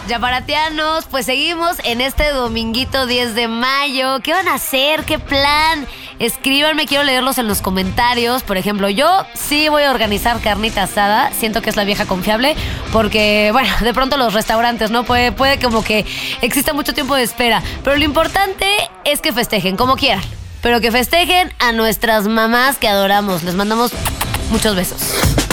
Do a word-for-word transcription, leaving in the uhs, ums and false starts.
Yaparatianos, pues seguimos en este dominguito diez de mayo. ¿Qué van a hacer? ¿Qué plan? Escríbanme, quiero leerlos en los comentarios. Por ejemplo, yo sí voy a organizar carnita asada. Siento que es la vieja confiable porque, bueno, de pronto los restaurantes, ¿no? Puede, puede como que exista mucho tiempo de espera. Pero lo importante es que festejen, como quieran. Pero que festejen a nuestras mamás que adoramos. Les mandamos muchos besos.